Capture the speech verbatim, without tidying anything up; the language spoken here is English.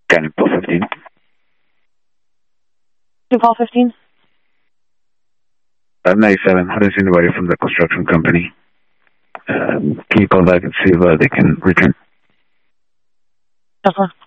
Can you call fifteen? You call fifteen? Uh, ninety-seven. How does anybody from the construction company? Um, can you call back and see if uh, they can return? Yes, sir.